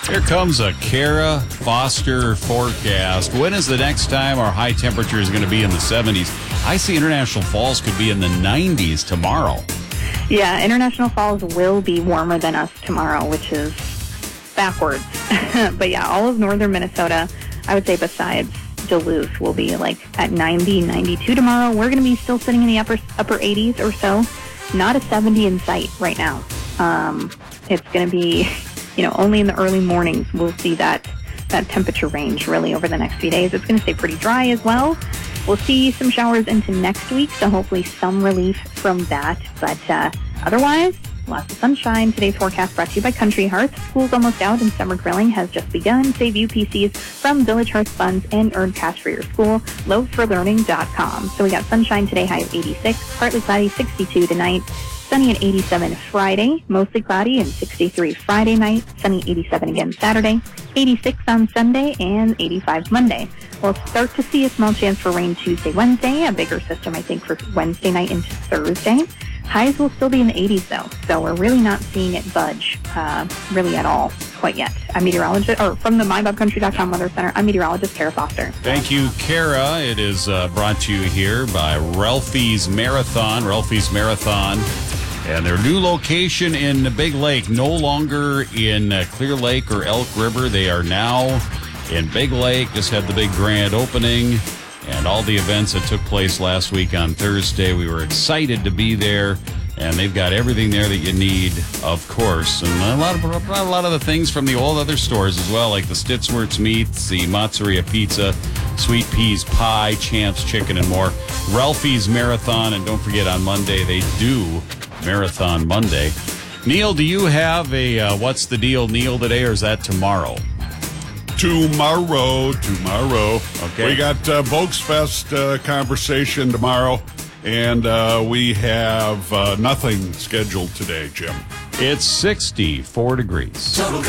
Here comes a Kara Foster forecast. When is the next time our high temperature is going to be in the 70s? I see International Falls could be in the 90s tomorrow. Yeah, International Falls will be warmer than us tomorrow, which is backwards. But yeah, all of northern Minnesota, I would say besides Duluth, will be like at 90, 92 tomorrow. We're going to be still sitting in the upper 80s or so. Not a 70 in sight right now. It's going to be, only in the early mornings we'll see that temperature range really over the next few days. It's going to stay pretty dry as well. We'll see some showers into next week, so hopefully some relief from that. But otherwise, lots of sunshine. Today's forecast brought to you by Country Hearth. School's almost out and summer grilling has just begun. Save UPCs from Village Hearth funds and earn cash for your school. LoveForLearning.com. So we got sunshine today, high of 86. Partly cloudy, 62 tonight. Sunny at 87 Friday. Mostly cloudy and 63 Friday night. Sunny 87 again Saturday. 86 on Sunday and 85 Monday. We'll start to see a small chance for rain Tuesday, Wednesday. A bigger system, I think, for Wednesday night into Thursday. Highs will still be in the 80s, though, so we're really not seeing it budge really at all quite yet. I'm meteorologist, or from the MyBobCountry.com Weather Center, I'm meteorologist Kara Foster. Thank you, Kara. It is brought to you here by Ralphie's Marathon. Ralphie's Marathon. And their new location in Big Lake, no longer in Clear Lake or Elk River. They are now in Big Lake. Just had the big grand opening and all the events that took place last week on Thursday. We were excited to be there, and they've got everything there that you need, of course. And a lot of the things from the old other stores as well, like the Stitzwerts meats, the Mozzarella pizza, sweet peas pie, Champs chicken, and more. Ralphie's Marathon, and don't forget on Monday they do Marathon Monday. Neil, do you have a What's the Deal, Neil, today, or is that tomorrow? Tomorrow. Okay. We got Volksfest conversation tomorrow, and we have nothing scheduled today, Jim. It's 64 degrees.